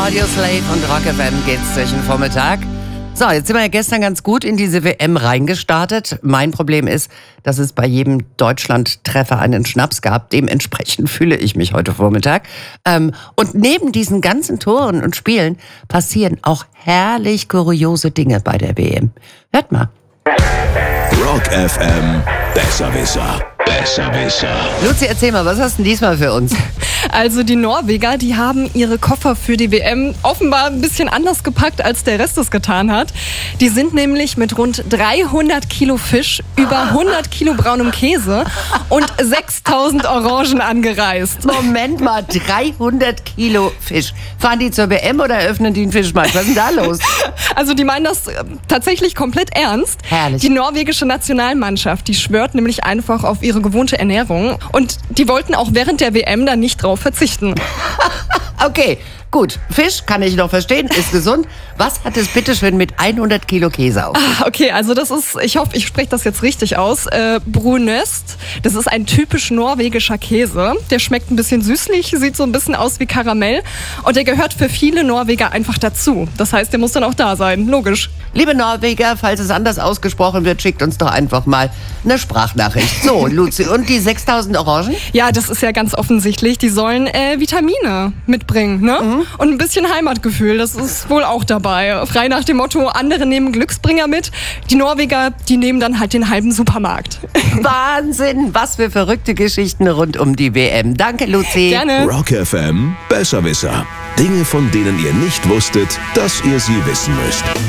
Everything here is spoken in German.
Audioslave und Rock FM geht's durch den Vormittag. So, jetzt sind wir ja gestern ganz gut in diese WM reingestartet. Mein Problem ist, dass es bei jedem Deutschland-Treffer einen Schnaps gab. Dementsprechend fühle ich mich heute Vormittag. Und neben diesen ganzen Toren und Spielen passieren auch herrlich kuriose Dinge bei der WM. Hört mal. Rock FM, Besserwisser. Besserwisser. Luzi, erzähl mal, was hast du denn diesmal für uns? Also die Norweger, die haben ihre Koffer für die WM offenbar ein bisschen anders gepackt, als der Rest es getan hat. Die sind nämlich mit rund 300 Kilo Fisch, über 100 Kilo braunem Käse und 6000 Orangen angereist. Moment mal, 300 Kilo Fisch. Fahren die zur WM oder eröffnen die einen Fischmarkt? Was ist denn da los? Also die meinen das tatsächlich komplett ernst. Herrlich. Die norwegische Nationalmannschaft, die schwört nämlich einfach auf ihre gewohnte Ernährung. Und die wollten auch während der WM dann nicht drauf verzichten. Okay, gut. Fisch kann ich noch verstehen, ist gesund. Was hat es bitteschön mit 100 Kilo Käse auf sich? Okay, also das ist, ich hoffe, ich spreche das jetzt richtig aus, Brunøst. Das ist ein typisch norwegischer Käse. Der schmeckt ein bisschen süßlich, sieht so ein bisschen aus wie Karamell. Und der gehört für viele Norweger einfach dazu. Das heißt, der muss dann auch da sein, logisch. Liebe Norweger, falls es anders ausgesprochen wird, schickt uns doch einfach mal eine Sprachnachricht. So, Luzi, und die 6000 Orangen? Ja, das ist ja ganz offensichtlich. Die sollen Vitamine mitbringen, ne? Mhm. Und ein bisschen Heimatgefühl, das ist wohl auch dabei. Frei nach dem Motto, andere nehmen Glücksbringer mit. Die Norweger, die nehmen dann halt den halben Supermarkt. Wahnsinn, was für verrückte Geschichten rund um die WM. Danke, Luzi. Gerne. Rock FM, Besserwisser. Dinge, von denen ihr nicht wusstet, dass ihr sie wissen müsst.